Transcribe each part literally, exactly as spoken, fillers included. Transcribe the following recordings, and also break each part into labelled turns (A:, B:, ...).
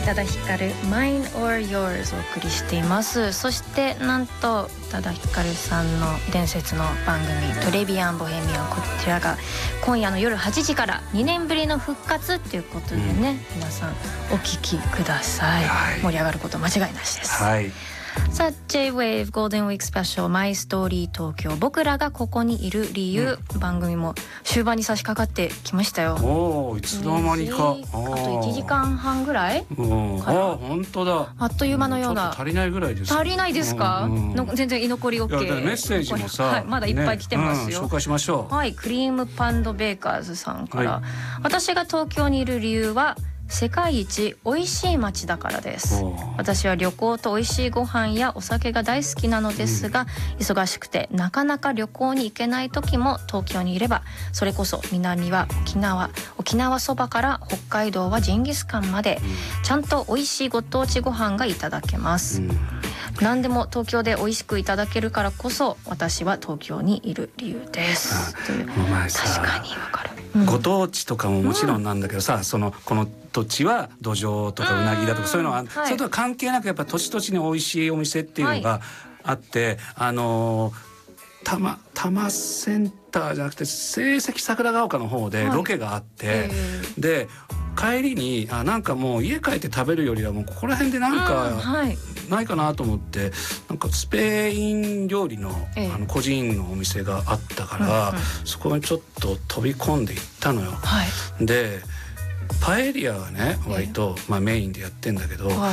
A: 多田ヒカル Mine or Yours をお送りしています。そしてなんと宇多田ヒカルさんの伝説の番組トレビアンボヘミアン、こちらが今夜の夜はちじからにねんぶりの復活ということでね、うん、皆さんお聞きください、はい、盛り上がること間違いなしです、
B: はい。
A: さあ J-Wave ゴールデンウィークスペシャルマイストーリー東京、僕らがここにいる理由、うん、番組も終盤に差し掛かってきましたよ。
B: おー、いつの間にか。
A: あといちじかんはんぐらい、
B: うん、あ、本当だ。
A: あっという間のような。
B: ちょっと足りないぐらいです。
A: 足りないですか、うんうん、の全然居残り OK。
B: いやメッセージもさ、
A: はい、まだいっぱい来てますよ、
B: ね、うん、紹介しましょう。
A: はい、クリームパンドベーカーズさんから、はい、私が東京にいる理由は世界一美味しい街だからです。私は旅行と美味しいご飯やお酒が大好きなのですが、うん、忙しくてなかなか旅行に行けない時も東京にいれば、それこそ南は沖縄、沖縄そばから北海道はジンギスカンまで、うん、ちゃんと美味しいご当地ご飯がいただけます、うん、何でも東京で美味しくいただけるからこそ私は東京にいる理由です。という、確かにわかる、うん、
B: ご当地とかももちろんなんだけどさ、うん、そのこの土地は土壌とかうなぎだとかそういうのは、はい、それとは関係なくやっぱ土地土地に美味しいお店っていうのがあって、はい、あの多摩多摩センターじゃなくて聖蹟桜ヶ丘の方でロケがあって、はい、で帰りにあなんかもう家帰って食べるよりはもうここら辺でなんかないかなと思って、うんはい、なんかスペイン料理 の,、えー、あの個人のお店があったから、うんうん、そこにちょっと飛び込んでいったのよ、はい、でパエリアはね割と、えーまあ、メインでやってんだけど、はい、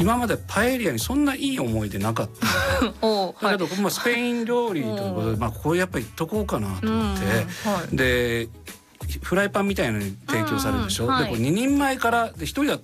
B: 今までパエリアにそんないい思い出なかったのだけど、まあ、スペイン料理ということで、まあ、ここやっぱり行っとこうかなと思って、はい、でフライパンみたいなのに提供されるでしょ、うんはい、でこれににんまえからでひとりだった